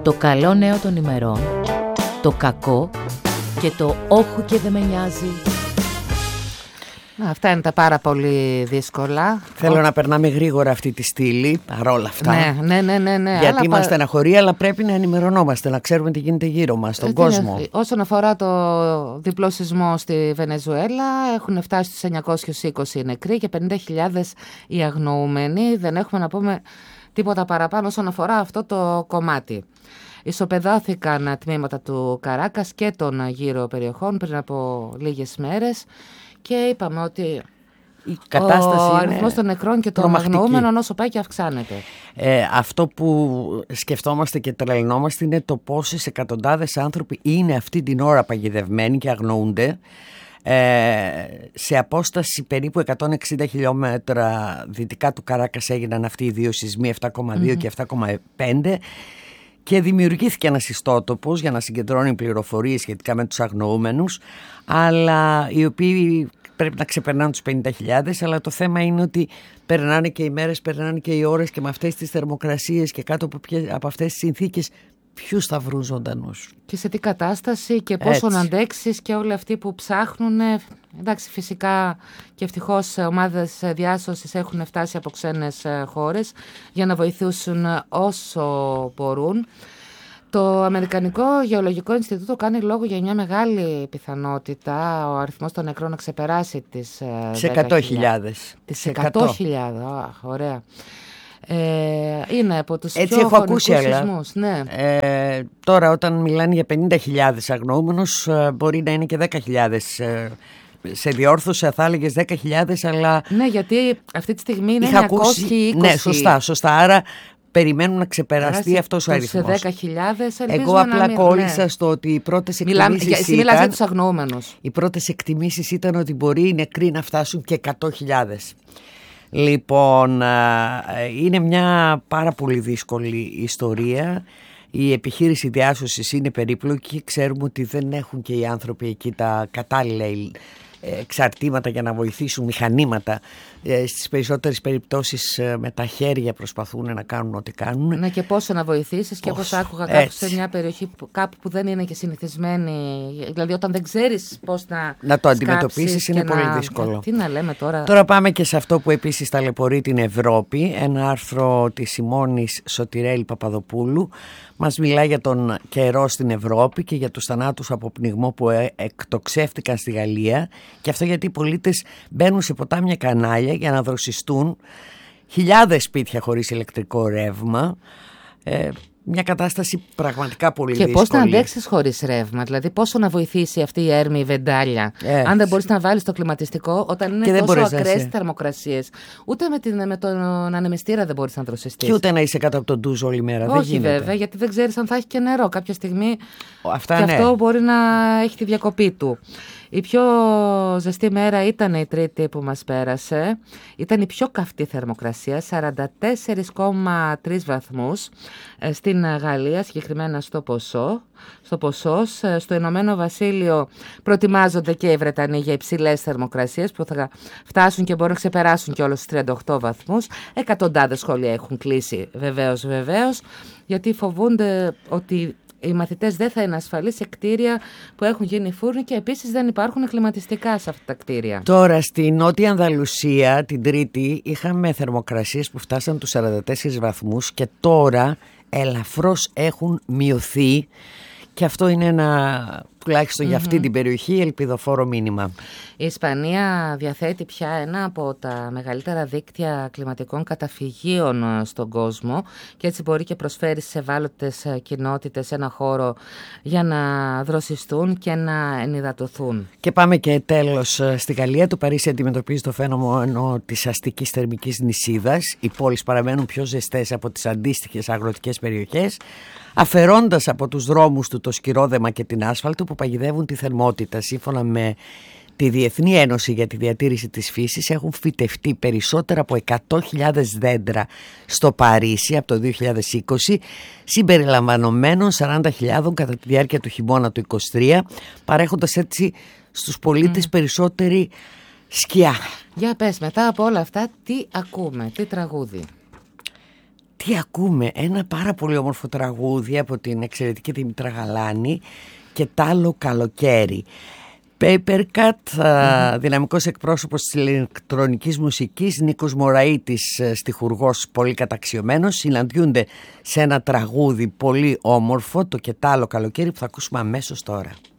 Το καλό νέο των ημερών, το κακό και το όχου και δεν με νοιάζει. Αυτά είναι τα πάρα πολύ δύσκολα. Θέλω να περνάμε γρήγορα αυτή τη στήλη, παρόλα αυτά. Ναι. Γιατί είμαστε στεναχωροί, αλλά πρέπει να ενημερωνόμαστε, να ξέρουμε τι γίνεται γύρω μας, στον κόσμο. Όσον αφορά το διπλό σεισμό στη Βενεζουέλα, έχουν φτάσει στους 920 νεκροί και 50.000 οι αγνοούμενοι. Δεν έχουμε να πούμε τίποτα παραπάνω όσον αφορά αυτό το κομμάτι. Ισοπεδώθηκαν τμήματα του Καράκας και των γύρω περιοχών πριν από λίγες μέρες και είπαμε ότι ο αριθμός των νεκρών και των αγνοούμενων όσο πάει και αυξάνεται. Αυτό που σκεφτόμαστε και τρελνόμαστε είναι το πόσες εκατοντάδες άνθρωποι είναι αυτή την ώρα παγιδευμένοι και αγνοούνται σε απόσταση περίπου 160 χιλιόμετρα δυτικά του Καράκας έγιναν αυτοί οι δύο σεισμοί 7,2 και 7,5 και δημιουργήθηκε ένας ιστότοπος για να συγκεντρώνει πληροφορίες σχετικά με τους αγνοούμενους, αλλά οι οποίοι πρέπει να ξεπερνάνε τους 50.000, αλλά το θέμα είναι ότι περνάνε και οι μέρες, περνάνε και οι ώρες και με αυτές τις θερμοκρασίες και κάτω από αυτές τις συνθήκες ποιους θα βρουν ζωντανούς. Και σε τι κατάσταση και πόσο να αντέξεις και όλοι αυτοί που ψάχνουν. Εντάξει, φυσικά και ευτυχώς ομάδες διάσωσης έχουν φτάσει από ξένες χώρες για να βοηθήσουν όσο μπορούν. Το Αμερικανικό Γεωλογικό Ινστιτούτο κάνει λόγο για μια μεγάλη πιθανότητα ο αριθμός των νεκρών να ξεπεράσει τις 100.000. Τις 100.000, ωραία. Είναι από τους έτσι πιο έχω ακούσει, σεισμούς, ναι. Τώρα όταν μιλάνε για 50.000 αγνοούμενους μπορεί να είναι και 10.000. Σε διόρθωσα θα έλεγες 10.000, αλλά ναι, γιατί αυτή τη στιγμή είναι 920. Ναι, σωστά, άρα περιμένουν να ξεπεραστεί αυτός ο αριθμός. Σε 10.000. Εγώ απλά κόλλησα στο ότι οι πρώτες εκτιμήσεις εσύ μιλάς για τους αγνοούμενους. Οι πρώτες εκτιμήσεις ήταν ότι μπορεί οι νεκροί να φτάσουν και 100.000. Λοιπόν, είναι μια πάρα πολύ δύσκολη ιστορία. Η επιχείρηση διάσωσης είναι περίπλοκη. Ξέρουμε ότι δεν έχουν και οι άνθρωποι εκεί τα κατάλληλα εξαρτήματα για να βοηθήσουν, μηχανήματα. Στις περισσότερες περιπτώσεις με τα χέρια προσπαθούν να κάνουν ό,τι κάνουν. Ναι, και πόσο να βοηθήσεις και όπως άκουγα κάπου σε μια περιοχή κάπου που δεν είναι και συνηθισμένη. Δηλαδή όταν δεν ξέρεις πώς να το αντιμετωπίσεις είναι πολύ δύσκολο. Τι να λέμε τώρα. Τώρα πάμε και σε αυτό που επίσης ταλαιπωρεί την Ευρώπη. Ένα άρθρο της Σιμώνης Σωτηρέλη Παπαδοπούλου μας μιλάει για τον καιρό στην Ευρώπη και για τους θανάτους από πνιγμό που εκτοξεύτηκαν στη Γαλλία, και αυτό γιατί οι πολίτες μπαίνουν σε ποτάμια κανάλια για να δροσιστούν, χιλιάδες σπίτια χωρίς ηλεκτρικό ρεύμα, μια κατάσταση πραγματικά πολύ δύσκολη. Και πώς να αντέξεις χωρίς ρεύμα, δηλαδή πόσο να βοηθήσει αυτή η έρμη βεντάλια, αν δεν μπορείς να βάλεις το κλιματιστικό όταν είναι τόσο ακραίες θερμοκρασίες. Ούτε με τον ανεμιστήρα δεν μπορείς να δροσιστείς. Και ούτε να είσαι κάτω από τον ντουζ όλη μέρα. Όχι, δεν γίνεται. βέβαια, γιατί δεν ξέρεις αν θα έχει και νερό κάποια στιγμή. Αυτά, και αυτό μπορεί να έχει τη διακοπή του. Η πιο ζεστή μέρα ήταν η Τρίτη που μας πέρασε. Ήταν η πιο καυτή θερμοκρασία, 44,3 βαθμούς στην Γαλλία, συγκεκριμένα στο Ποσός. Στο Ηνωμένο Βασίλειο προετοιμάζονται και οι Βρετανοί για υψηλές θερμοκρασίες που θα φτάσουν και μπορούν να ξεπεράσουν και όλους τους 38 βαθμούς. Εκατοντάδες σχολεία έχουν κλείσει βεβαίως, γιατί φοβούνται ότι οι μαθητές δεν θα είναι ασφαλείς σε κτίρια που έχουν γίνει φούρνοι και επίσης δεν υπάρχουν κλιματιστικά σε αυτά τα κτίρια. Τώρα στη Νότια Ανδαλουσία την Τρίτη είχαμε θερμοκρασίες που φτάσαν τους 44 βαθμούς και τώρα ελαφρώς έχουν μειωθεί, και αυτό είναι ένα, τουλάχιστον για αυτή την περιοχή, ελπιδοφόρο μήνυμα. Η Ισπανία διαθέτει πια ένα από τα μεγαλύτερα δίκτυα κλιματικών καταφυγίων στον κόσμο και έτσι μπορεί και προσφέρει σε ευάλωτες κοινότητες ένα χώρο για να δροσιστούν και να ενυδατωθούν. Και πάμε και τέλος στη Γαλλία. Το Παρίσι αντιμετωπίζει το φαινόμενο της αστικής θερμικής νησίδας. Οι πόλεις παραμένουν πιο ζεστές από τις αντίστοιχες αγροτικές περιοχές, αφαιρώντας από τους δρόμους του το σκυρόδεμα και την άσφαλτο που παγιδεύουν τη θερμότητα. Σύμφωνα με τη Διεθνή Ένωση για τη Διατήρηση της Φύσης, έχουν φυτευτεί περισσότερα από 100.000 δέντρα στο Παρίσι από το 2020, συμπεριλαμβανομένων 40.000 κατά τη διάρκεια του χειμώνα του 2023, παρέχοντας έτσι στους πολίτες περισσότερη σκιά. Για πες, μετά από όλα αυτά, τι ακούμε, τι τραγούδι? Τι ακούμε? Ένα πάρα πολύ όμορφο τραγούδι από την εξαιρετική Δήμητρα Γαλάνη, και τ' άλλο καλοκαίρι. Papercut, δυναμικός εκπρόσωπος της ηλεκτρονικής μουσικής, Νίκος Μωραΐτης, στιχουργός πολύ καταξιωμένος, συναντιούνται σε ένα τραγούδι πολύ όμορφο, το «Και τ' άλλο καλοκαίρι», που θα ακούσουμε αμέσως τώρα.